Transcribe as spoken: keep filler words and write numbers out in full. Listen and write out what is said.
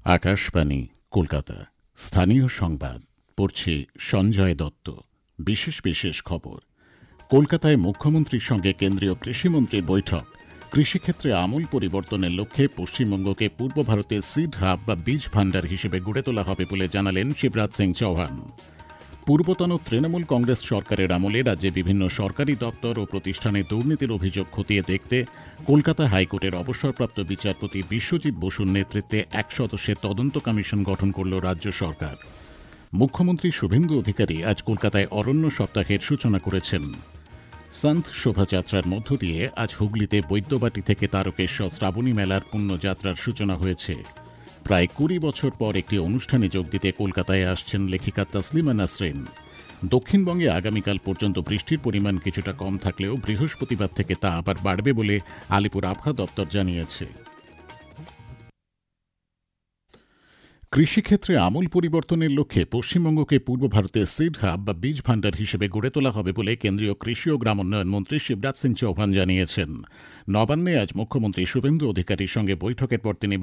আকাশবাণী কলকাতা স্থানীয় সংবাদ পড়ছে সঞ্জয় দত্ত। বিশেষ বিশেষ খবর। কলকাতায় মুখ্যমন্ত্রীর সঙ্গে কেন্দ্রীয় কৃষিমন্ত্রীর বৈঠক। কৃষিক্ষেত্রে আমূল পরিবর্তনের লক্ষ্যে পশ্চিমবঙ্গকে পূর্ব ভারতের সিড হাব বা বীজ ভাণ্ডার হিসেবে গড়ে তোলা হবে বলে জানালেন শিবরাজ সিং চৌহান। পূর্বতন তৃণমূল কংগ্রেস সরকারের আমলে রাজ্যে বিভিন্ন সরকারি দপ্তর ও প্রতিষ্ঠানে দুর্নীতির অভিযোগ খতিয়ে দেখতে কলকাতা হাইকোর্টের অবসরপ্রাপ্ত বিচারপতি বিশ্বজিৎ বসুর নেতৃত্বে এক সদস্যের তদন্ত কমিশন গঠন করল রাজ্য সরকার। মুখ্যমন্ত্রী শুভেন্দু অধিকারী আজ কলকাতায় অরণ্য সপ্তাহের সূচনা করেছেন। সন্ত শোভাযাত্রার মধ্য দিয়ে আজ হুগলিতে বৈদ্যবাটি থেকে তারকেশ্বর শ্রাবণী মেলার পুণ্যযাত্রার সূচনা হয়েছে। প্রায় কুড়ি বছর পর একটি অনুষ্ঠানে যোগ দিতে কলকাতায় আসছেন লেখিকা তসলিমা নাসরিন। দক্ষিণবঙ্গে আগামীকাল পর্যন্ত বৃষ্টির পরিমাণ কিছুটা কম থাকলেও বৃহস্পতিবার থেকে তা আবার বাড়বে বলে আলিপুর আবহাওয়া দপ্তর জানিয়েছে। কৃষিক্ষেত্রে আমূল পরিবর্তনের লক্ষ্যে পশ্চিমবঙ্গকে পূর্ব ভারতের সিড হাব বা বীজ ভাণ্ডার হিসেবে গড়ে তোলা হবে বলে কেন্দ্রীয় কৃষি ও গ্রামোন্নয়ন মন্ত্রী শিবরাজ সিং চৌহান জানিয়েছেন। নবান্নে আজ মুখ্যমন্ত্রী শুভেন্দু অধিকারীর সঙ্গে বৈঠকের পর তিনি